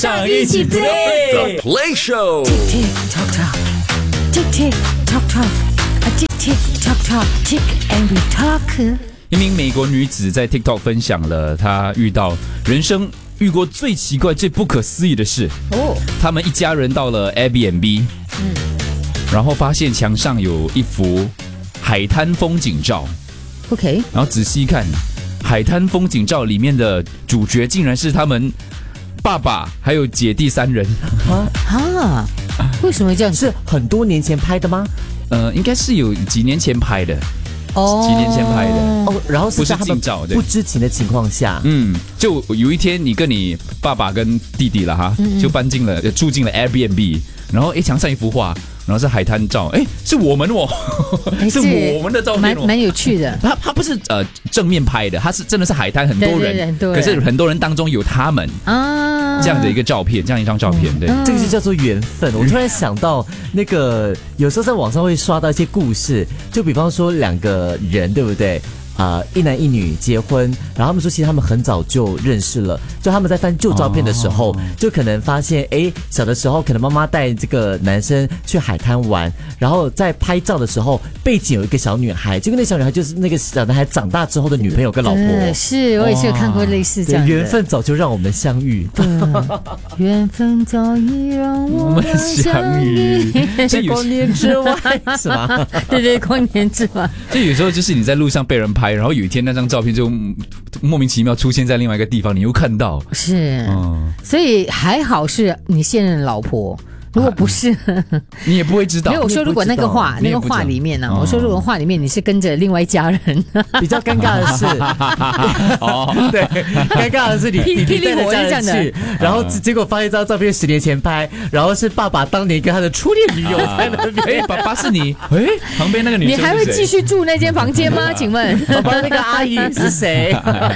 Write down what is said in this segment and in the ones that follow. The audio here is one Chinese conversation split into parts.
上一起 play The Play Show。 Tick tock tock, tick tick tock tock, a tick tick tock tock, tick and we talk. 一名美国女子在 TikTok 分享了她人生遇过最奇怪、最不可思议的事。他们一家人到了 Airbnb，然后发现墙上有一幅海滩风景照。 OK， 然后仔细看，海滩风景照里面的主角竟然是他们爸爸还有姐弟三人。 啊，为什么这样子？ 是很多年前拍的吗？ 应该是有几年前拍的。几年前拍的哦，然后是在他们不知情的情况下， 就有一天你跟你爸爸跟弟弟了哈，就住进了 Airbnb， 然后墙上一幅画，然后是海滩照，是我们哦，是我们的照片哦， 蛮有趣的。 他不是正面拍的，他是真的是海滩，很多人， 对可是很多人当中有他们这样的一个照片，这样一张照片，对， 这个就叫做缘分。我突然想到，那个有时候在网上会刷到一些故事，就比方说两个人，对不对？一男一女结婚，然后他们说其实他们很早就认识了，就他们在翻旧照片的时候，就可能发现小的时候可能妈妈带这个男生去海滩玩，然后在拍照的时候背景有一个小女孩，结果那小女孩就是那个小男孩长大之后的女朋友跟老婆。 是我也是有看过类似这样的。 缘分早就让我们相遇， 缘分早已让我们相遇， 在光年之外是吗？ 对，光年之外。 就有时候就是你在路上被人拍，然后有一天那张照片就莫名其妙出现在另外一个地方，你又看到。 是，所以还好是你现任老婆。如果不是， 你也不会知道。 没有，我说如果那个画里面呢，我说如果画里面你是跟着另外一家人， 比较尴尬的是，对，尴尬的是你带着家人去，然后结果发现一张照片10年前拍，然后是爸爸当年跟他的初恋女友在那边。 爸爸是你，旁边那个女生是谁？ 你还会继续住那间房间吗？请问， 爸爸那个阿姨是谁？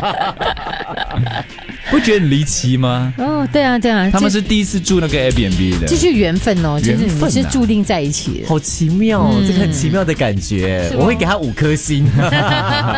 不觉得很离奇吗？ 对啊， 他们是第一次住那个 Airbnb 的， 这就是缘分哦，就是你们是注定在一起的， 好奇妙，这个很奇妙的感觉，我会给他5颗星。